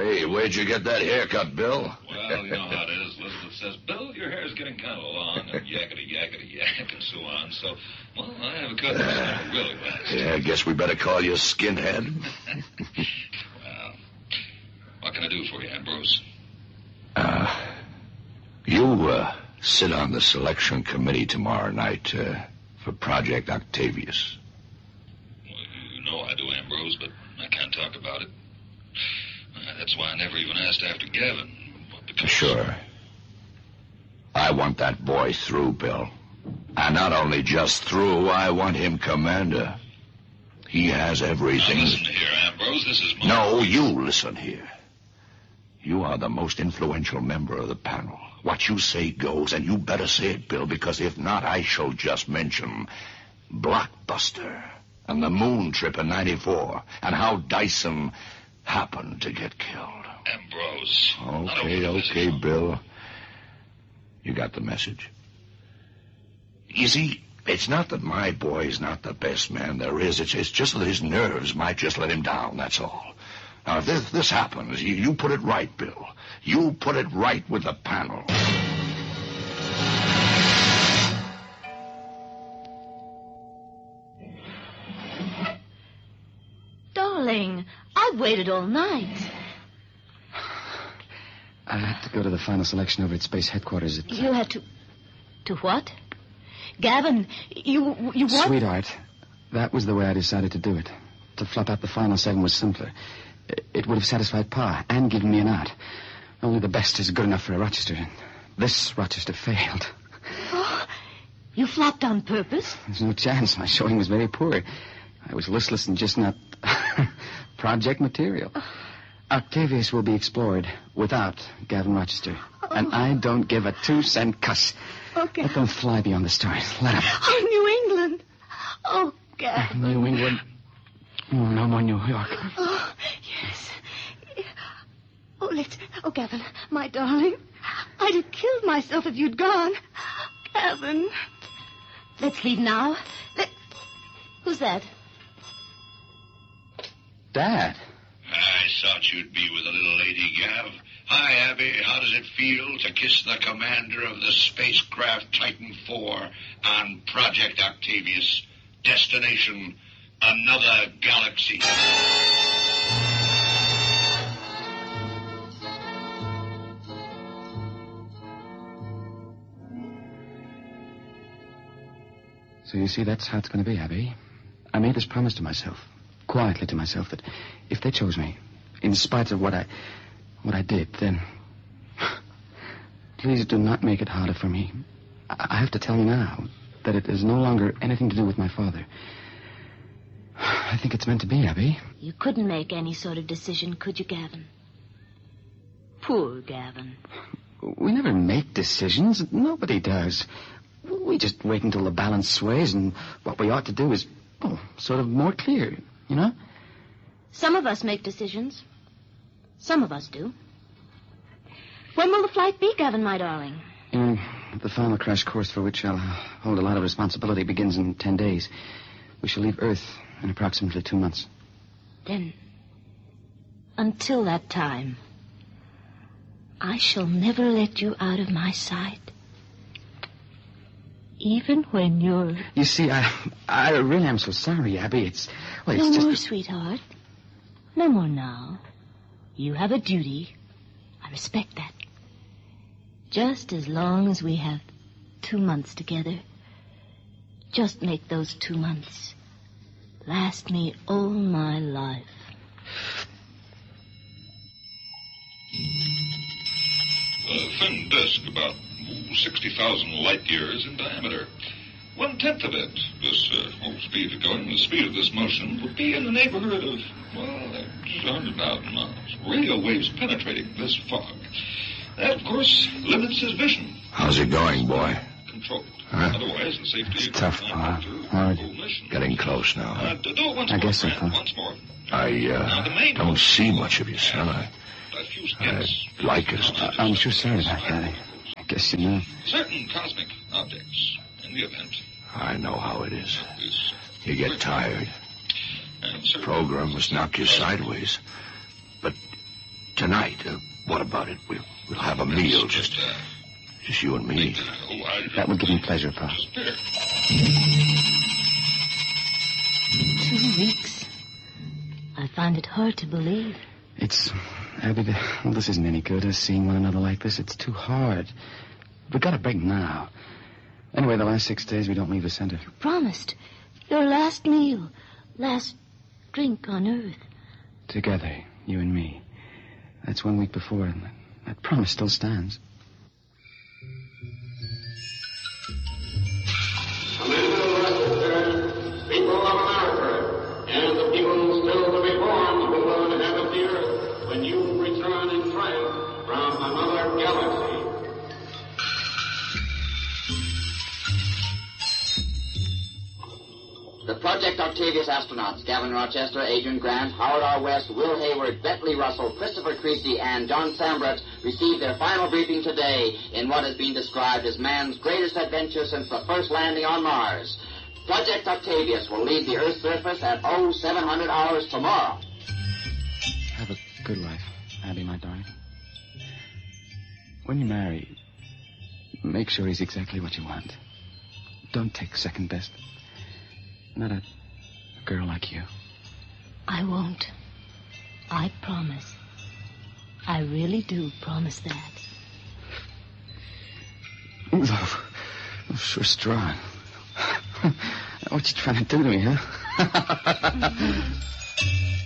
Hey, where'd you get that haircut, Bill? Well, you know how it is. Elizabeth says, Bill, your hair's getting kind of long, and yak, and so on. So, well, I have a cut that's really last. Yeah, I guess we better call you skinhead. Well, what can I do for you, Ambrose? You sit on the selection committee tomorrow night for Project Octavius. Well, you know I do, Ambrose, but I can't talk about it. That's why I never even asked after Gavin. Because... Sure. I want that boy through, Bill. And not only just through, I want him commander. He has everything. Now listen here, Ambrose. This is my... No, you listen here. You are the most influential member of the panel. What you say goes, and you better say it, Bill, because if not, I shall just mention Blockbuster and the moon trip in '94 and how Dyson happened to get killed. Ambrose. Okay, Bill. You got the message? You see, it's not that my boy's not the best man there is. It's just that his nerves might just let him down, that's all. Now, if this happens, you put it right, Bill. You put it right with the panel. Darling, I've waited all night. I had to go to the final selection over at Space Headquarters. You had to... To what? Gavin, you what? Sweetheart, that was the way I decided to do it. To flop out the final 7 was simpler. It would have satisfied Pa and given me an out. Only the best is good enough for a Rochester. And this Rochester failed. Oh, you flopped on purpose? There's no chance. My showing was very poor. I was listless and just not project material. Octavius will be explored without Gavin Rochester. And I don't give a 2-cent cuss. Okay. Let them fly beyond the stars. Let them. Oh, New England. Oh, Gavin. New England. Oh, no more New York. Oh, yes. Oh, Gavin, my darling. I'd have killed myself if you'd gone. Gavin. Let's leave now. Who's that? Dad. I thought you'd be with the little lady, Gav. Hi, Abby. How does it feel to kiss the commander of the spacecraft Titan IV on Project Octavius? Destination, another galaxy. So you see, that's how it's going to be, Abby. I made this promise to myself, quietly to myself, that if they chose me, in spite of what I did, then please do not make it harder for me. I have to tell you now that it has no longer anything to do with my father. I think it's meant to be, Abby. You couldn't make any sort of decision, could you, Gavin? Poor Gavin. We never make decisions. Nobody does. We just wait until the balance sways, and what we ought to do is, sort of more clear, you know? Some of us make decisions. Some of us do. When will the flight be, Gavin, my darling? The final crash course, for which I'll hold a lot of responsibility, begins in 10 days. We shall leave Earth in approximately 2 months. Then, until that time, I shall never let you out of my sight. Even when you're... You see, I really am so sorry, Abby. It's no just... more, sweetheart. No more now. You have a duty. I respect that. Just as long as we have 2 months together, just make those 2 months last me all my life. A thin disk about 60,000 light years in diameter. 1/10 of it. This speed of going, the speed of this motion would be in the neighborhood of, 100,000 miles. Radio waves penetrating this fog. That, of course, limits his vision. How's it going, boy? Controlled. Huh? Otherwise, the safety... It's tough, Pa. Hard. Getting close now. Do it once I more, guess so, Grant, Pa. once more. I don't see much of you, son. A few steps. I like us. I'm sure sorry about that. I guess you know. Certain cosmic objects, in the event... I know how it is. This, You get tired. and certain Program must knock you sideways. But tonight, what about it? We'll have a meal, just you and me. That would give me pleasure, Pa. 2 weeks. I find it hard to believe. Abby, this isn't any good, us seeing one another like this. It's too hard. We've got to break now. Anyway, the last 6 days we don't leave the center. You promised. Your last meal. Last drink on Earth. Together, you and me. That's 1 week before, and that promise still stands. People of America, and the people still to be born who will inhabit the earth when you return in triumph from another galaxy. The Project Octavius astronauts, Gavin Rochester, Adrian Grant, Howard R. West, Will Hayward, Bentley Russell, Christopher Creasy, and John Sambret, received their final briefing today in what has been described as man's greatest adventure since the first landing on Mars. Project Octavius will leave the Earth's surface at 0700 hours tomorrow. Have a good life, Abby, my darling. When you marry, make sure he's exactly what you want. Don't take second best. Not a girl like you. I won't. I promise. I really do promise that. Oh, sure strong. What you trying to do to me, huh?